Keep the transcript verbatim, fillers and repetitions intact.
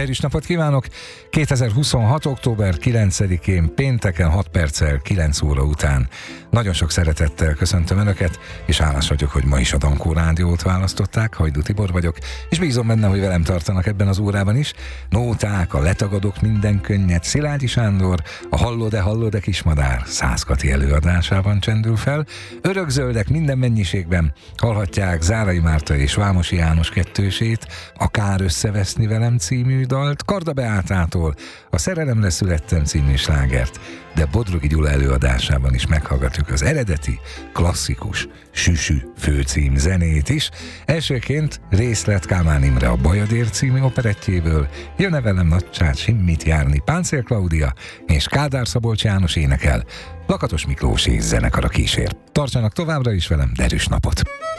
Derűs napot kívánok! kétezer-huszonhat. október kilencedikén pénteken hat perccel kilenc óra után nagyon sok szeretettel köszöntöm Önöket, és hálás vagyok, hogy ma is a Dankó Rádiót választották. Hajdú Tibor vagyok, és bízom benne, hogy velem tartanak ebben az órában is. Nóták, a letagadok minden könnyed, Szilágyi Sándor, a Hallod-e, hallod-e kismadár Százkati előadásában csendül fel. Örökzöldek minden mennyiségben hallhatják Zárai Márta és Vámosi János kettősét, Akár összeveszni velem című dalt, Karda Beátától a Szerelemre születtem című slágert, de Bodrogi Gyula előadásában is meghallgatjuk az eredeti, klasszikus, Süsü főcím zenét is. Elsőként részlet Kálmán Imre a Bajadér című operettjéből, Jön-e velem Nagycsát simmit járni Páncél Klaudia és Kádár Szabolcs János énekel, Lakatos Miklós és zenekara kísér. Tartsanak továbbra is velem, derűs napot!